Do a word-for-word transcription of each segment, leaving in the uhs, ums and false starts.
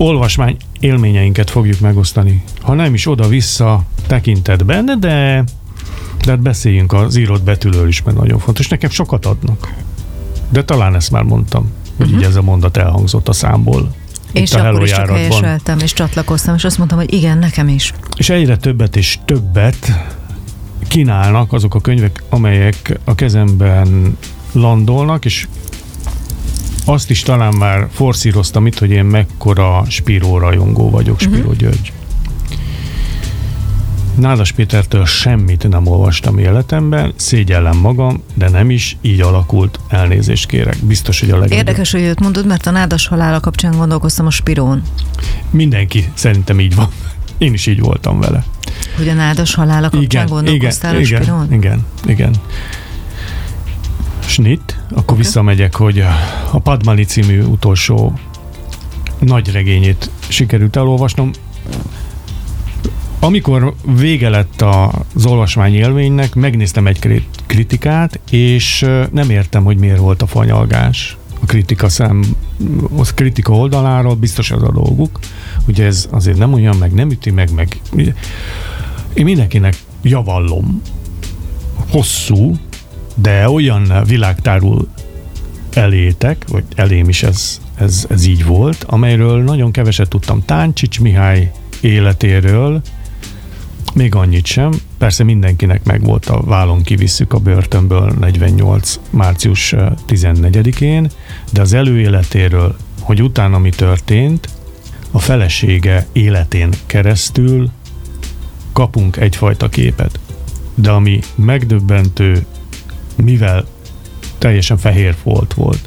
olvasmány élményeinket fogjuk megosztani. Ha nem is oda-vissza tekintetben, de, de beszéljünk az írott betűről is, mert nagyon fontos. Nekem sokat adnak. De talán ezt már mondtam, hogy uh-huh. így ez a mondat elhangzott a számból. Én is akkor is csak helyeseltem, és csatlakoztam, és azt mondtam, hogy igen, nekem is. És egyre többet és többet kínálnak azok a könyvek, amelyek a kezemben landolnak, és azt is talán már forszíroztam itt, hogy én mekkora Spiró rajongó vagyok, Spiró uh-huh. György. Nádas Pétertől semmit nem olvastam életemben, szégyellem magam, de nem is így alakult, elnézést kérek. Biztos, hogy a legnagyobb. Érdekes, hogy őt mondod, mert a Nádas halála kapcsán gondolkoztam a Spirón. Mindenki szerintem így van. Én is így voltam vele. Hogy a Nádas halála kapcsán igen, gondolkoztál igen, a Spirón? Igen, igen, igen. Snit, akkor okay. visszamegyek, hogy a Padmali című utolsó nagy regényét sikerült elolvasnom. Amikor vége lett az olvasmány élménynek, megnéztem egy kritikát, és nem értem, hogy miért volt a fanyalgás a kritika szám, a kritika oldaláról, biztos az a dolguk, ugye ez azért nem olyan, meg nem üti meg, meg én mindenkinek javallom. Hosszú, de olyan világtárul elétek, vagy elém is ez, ez, ez így volt, amelyről nagyon keveset tudtam. Táncsics Mihály életéről még annyit sem. Persze mindenkinek megvolt a vállon kivisszük a börtönből negyvennyolc március tizennegyedikén, de az előéletéről, hogy utána mi történt, a felesége életén keresztül kapunk egyfajta képet. De ami megdöbbentő, mivel teljesen fehér folt volt,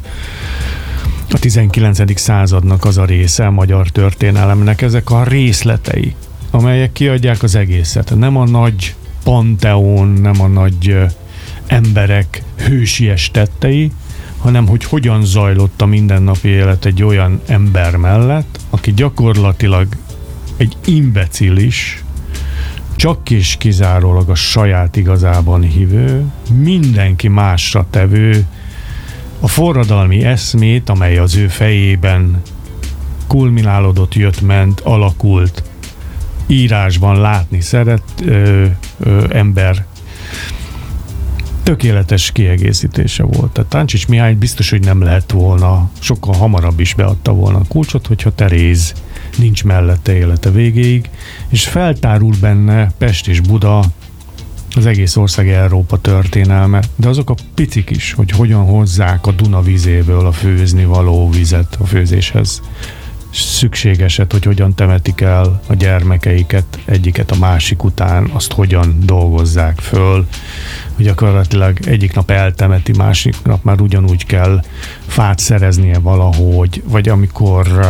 a tizenkilencedik századnak az a része a magyar történelemnek, ezek a részletei, amelyek kiadják az egészet. Nem a nagy panteón, nem a nagy emberek hősies tettei, hanem hogy hogyan zajlott a mindennapi élet egy olyan ember mellett, aki gyakorlatilag egy imbecilis, csak és kizárólag a saját igazában hívő, mindenki másra tevő, a forradalmi eszmét, amely az ő fejében kulminálódott, jött, ment, alakult, írásban látni szeret ö, ö, ember tökéletes kiegészítése volt. Tehát Táncsics Mihály biztos, hogy nem lehet volna, sokkal hamarabb is beadta volna a kulcsot, hogyha Teréz nincs mellette élete végéig, és feltárul benne Pest és Buda, az egész ország Európa történelme, de azok a picik is, hogy hogyan hozzák a Duna vizéből a főzni való vizet a főzéshez szükségeset, hogy hogyan temetik el a gyermekeiket egyiket a másik után, azt hogyan dolgozzák föl, hogy gyakorlatilag egyik nap eltemeti, másik nap már ugyanúgy kell fát szereznie valahogy, vagy amikor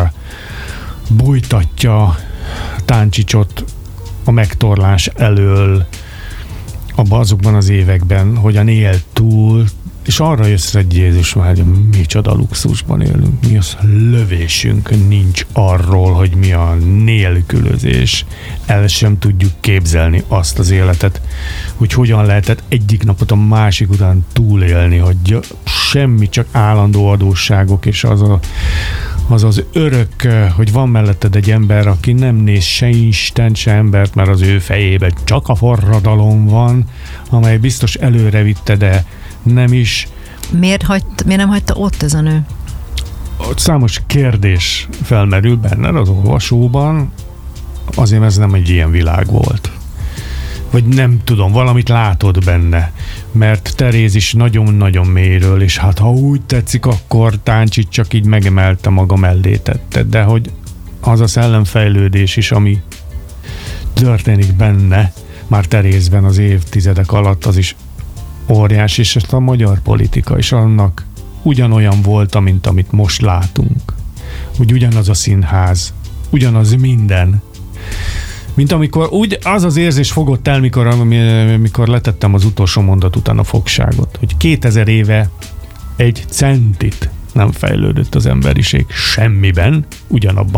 bújtatja Táncsicsot a megtorlás elől abban azokban az években, hogyan él túl, és arra jössz, hogy Jézus már, hogy micsoda luxusban élünk, mi az lövésünk nincs arról, hogy mi a nélkülözés. El sem tudjuk képzelni azt az életet, hogy hogyan lehetett egyik napot a másik után túlélni, hogy semmi, csak állandó adósságok, és az a, az, az örök, hogy van melletted egy ember, aki nem néz se Isten, se embert, mert az ő fejében csak a forradalom van, amely biztos előre vitte, de nem is. Miért, hagyd, miért nem hagyta ott ez a nő? Ott számos kérdés felmerül benne az olvasóban, azért ez nem egy ilyen világ volt. Vagy nem tudom, valamit látod benne, mert Teréz is nagyon-nagyon mélyről, és hát ha úgy tetszik, akkor Táncsics csak így megemelte maga mellé tette, de hogy az a szellemfejlődés is, ami történik benne, már Terézben az évtizedek alatt, az is óriási, és ezt a magyar politika is annak ugyanolyan volt, mint amit most látunk. Úgy ugyanaz a színház, ugyanaz minden. Mint amikor úgy az az érzés fogott el, mikor, amikor letettem az utolsó mondat után a fogságot, hogy kétezer éve egy centit nem fejlődött az emberiség semmiben, ugyanabban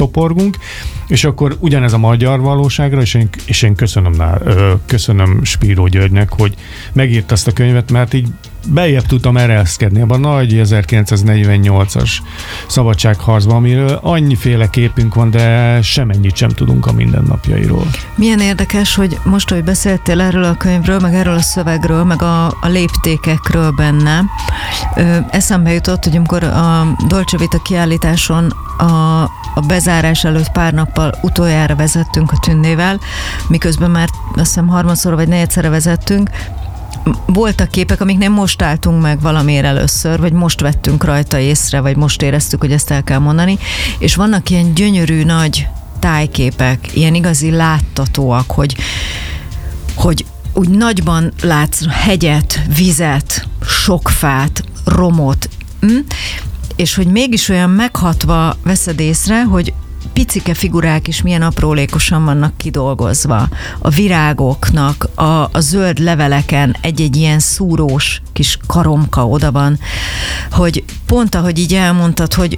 toporgunk, és akkor ugyanez a magyar valóságra, és én, és én köszönöm, köszönöm Spíró Györgynek, hogy megírt azt a könyvet, mert így beljebb tudtam ereszkedni abban a nagy ezerkilencszáznegyvennyolcas szabadságharcban, amiről annyiféle képünk van, de semennyit sem tudunk a mindennapjairól. Milyen érdekes, hogy most, hogy beszéltél erről a könyvről, meg erről a szövegről, meg a, a léptékekről benne, ö, eszembe jutott, hogy amikor a Dolce Vita kiállításon a, a bezárás előtt pár nappal utoljára vezettünk a Tündével, miközben már azt hiszem harmadszor vagy negyedszerre vezettünk, voltak képek, amiknél most álltunk meg valamiért először, vagy most vettünk rajta észre, vagy most éreztük, hogy ezt el kell mondani, és vannak ilyen gyönyörű nagy tájképek, ilyen igazi láttatóak, hogy, hogy úgy nagyban látsz hegyet, vizet, sok fát, romot, hm? És hogy mégis olyan meghatva veszed észre, hogy picike figurák is milyen aprólékosan vannak kidolgozva. A virágoknak, a, a zöld leveleken egy-egy ilyen szúrós kis karomka oda van, hogy pont ahogy így elmondtad, hogy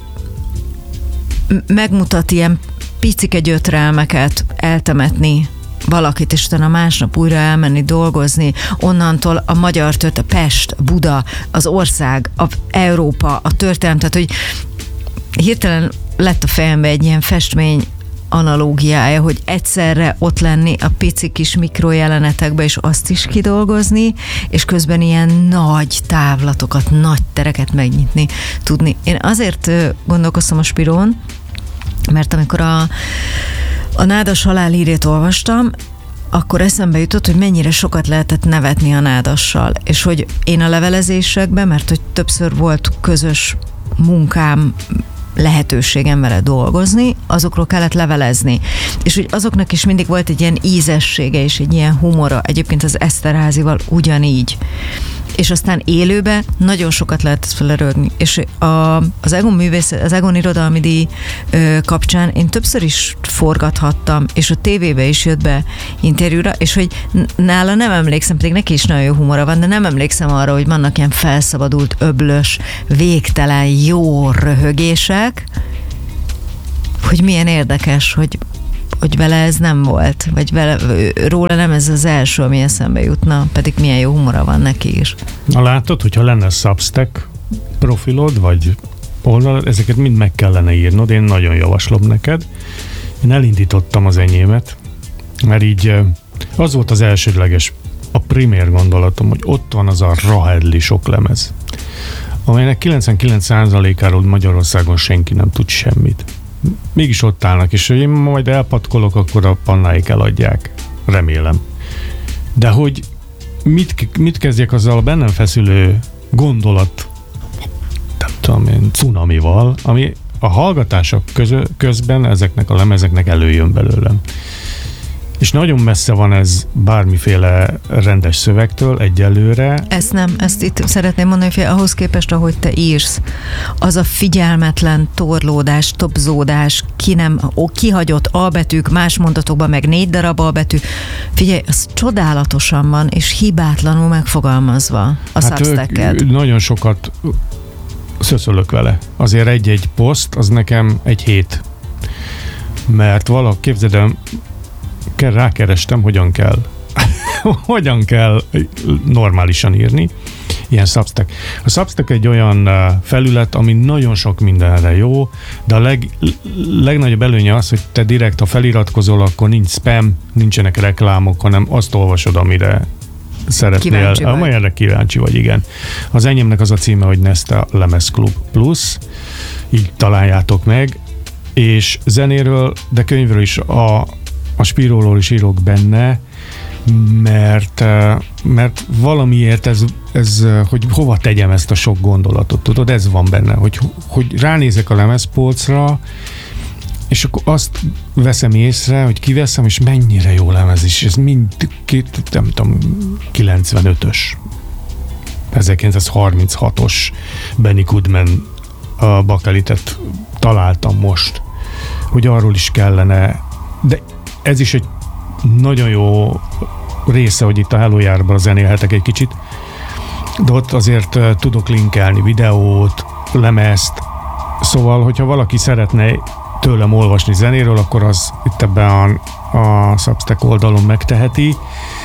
megmutat ilyen picike gyötrelmeket eltemetni valakit, és utána másnap újra elmenni dolgozni, onnantól a magyar tört, a Pest, a Buda, az ország, a Európa, a történelem, tehát hogy hirtelen lett a fejembe egy ilyen festmény analógiája, hogy egyszerre ott lenni a pici kis mikrojelenetekbe, és azt is kidolgozni, és közben ilyen nagy távlatokat, nagy tereket megnyitni, tudni. Én azért gondolkoztam a Spirón, mert amikor a, a Nádas halálhírét olvastam, akkor eszembe jutott, hogy mennyire sokat lehetett nevetni a Nádassal, és hogy én a levelezésekben, mert hogy többször volt közös munkám, lehetőségem vele dolgozni, azokról kellett levelezni. És hogy azoknak is mindig volt egy ilyen ízessége és egy ilyen humora. Egyébként az Eszterházival ugyanígy. És aztán élőben nagyon sokat lehetett felerőgni. És a, az Egon művész, az Egon irodalmi díj ö, kapcsán én többször is forgathattam, és a tévébe is jött be interjúra, és hogy nála nem emlékszem, pedig neki is nagyon jó humora van, de nem emlékszem arra, hogy vannak ilyen felszabadult, öblös, végtelen jó röhögések, hogy milyen érdekes, hogy hogy vele ez nem volt, vagy vele, róla nem ez az első, ami eszembe jutna, pedig milyen jó humora van neki is. Na látod, hogyha lenne Substack profilod, vagy oldalad, ezeket mind meg kellene írnod, én nagyon javaslom neked. Én elindítottam az enyémet, mert így az volt az elsődleges, a primér gondolatom, hogy ott van az a rahedli sok lemez, amelynek kilencvenkilenc százalékáról Magyarországon senki nem tud semmit. Mégis ott állnak, és hogy én majd elpatkolok, akkor a pannáik eladják. Remélem. De hogy mit, mit kezdjek azzal a bennem feszülő gondolat, nem tudom én, cunamival, ami a hallgatások közö, közben ezeknek a lemezeknek előjön belőlem. És nagyon messze van ez bármiféle rendes szövegtől egyelőre. Ezt nem, ezt itt szeretném mondani, hogy ahhoz képest, ahogy te írsz, az a figyelmetlen torlódás, topzódás, ki nem, ó, kihagyott albetűk, más mondatokban meg négy darab albetű. Figyelj, az csodálatosan van, és hibátlanul megfogalmazva a hát Substack-et. Nagyon sokat szöszölök vele. Azért egy-egy poszt, az nekem egy hét. Mert valaki, képzeld el, kell, rákerestem, hogyan kell hogyan kell normálisan írni, ilyen Substack. A Substack egy olyan felület, ami nagyon sok mindenre jó, de a leg, legnagyobb előnye az, hogy te direkt, ha feliratkozol, akkor nincs spam, nincsenek reklámok, hanem azt olvasod, amire szeretnél. Amelyre kíváncsi vagy, igen. Az enyémnek az a címe, hogy Nesta Lemez Club Plus, így találjátok meg, és zenéről, de könyvről is a a Spiróról is írok benne, mert, mert valamiért ez, ez, hogy hova tegyem ezt a sok gondolatot, tudod, ez van benne, hogy, hogy ránézek a lemezpolcra, és akkor azt veszem észre, hogy kiveszem, és mennyire jó lemez is, ez mind, nem tudom, kilencvenötös, ezerkilencszázharminchatos Benny Goodman a bakelitet találtam most, hogy arról is kellene, de ez is egy nagyon jó része, hogy itt a Hello Yardban zenélhetek egy kicsit, de ott azért uh, tudok linkelni videót, lemezt, szóval, hogyha valaki szeretne tőlem olvasni zenéről, akkor az itt ebben a, a Substack oldalon megteheti.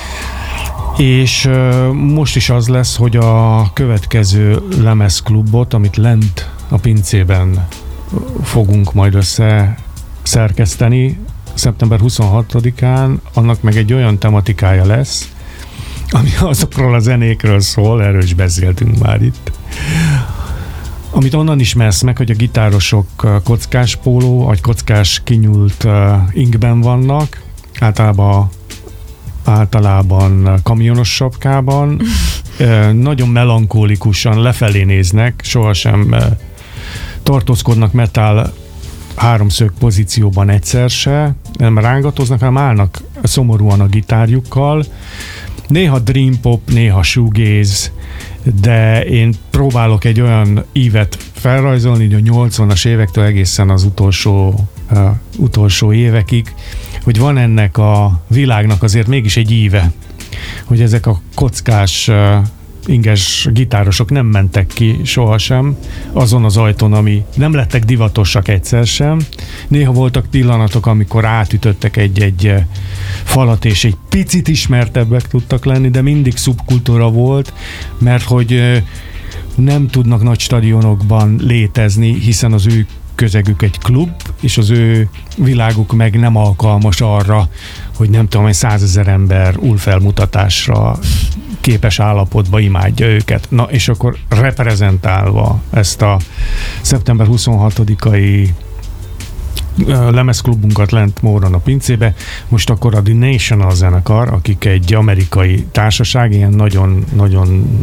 És most is az lesz, hogy a következő lemezklubot, amit lent a pincében fogunk majd össze szerkeszteni, szeptember huszonhatodikán, annak meg egy olyan tematikája lesz, ami azokról a zenékről szól, erről is beszéltünk már itt, amit onnan ismersz meg, hogy a gitárosok kockás póló, vagy kockás kinyúlt inkben vannak, általában általában kamionos sapkában, nagyon melankólikusan lefelé néznek, sohasem tartózkodnak metal háromszög pozícióban egyszer se, nem rángatoznak, hanem állnak szomorúan a gitárjukkal. Néha dream pop, néha shoegaze, de én próbálok egy olyan ívet felrajzolni, hogy a nyolcvanas évektől egészen az utolsó, uh, utolsó évekig, hogy van ennek a világnak azért mégis egy íve, hogy ezek a kockás, uh, inges gitárosok nem mentek ki sohasem azon az ajtón, ami nem lettek divatosak egyszer sem. Néha voltak pillanatok, amikor átütöttek egy-egy falat, és egy picit ismertebbek tudtak lenni, de mindig szubkultúra volt, mert hogy nem tudnak nagy stadionokban létezni, hiszen az ő közegük egy klub, és az ő világuk meg nem alkalmas arra, hogy nem tudom, egy százezer ember újfelmutatásra képes állapotba imádja őket. Na, és akkor reprezentálva ezt a szeptember huszonhatodikai lemezklubunkat lent Móron a pincébe, most akkor a The National zenekar, akik egy amerikai társaság, ilyen nagyon-nagyon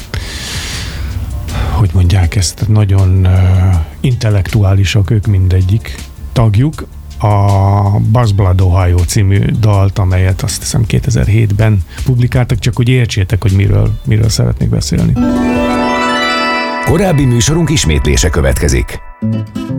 hogy mondják ezt, nagyon uh, intellektuálisak ők mindegyik tagjuk, a Buzz Blood Ohio című dalt, amelyet azt hiszem kétezer-hétben publikáltak, csak hogy értsétek, hogy miről, miről szeretnék beszélni. Korábbi műsorunk ismétlése következik.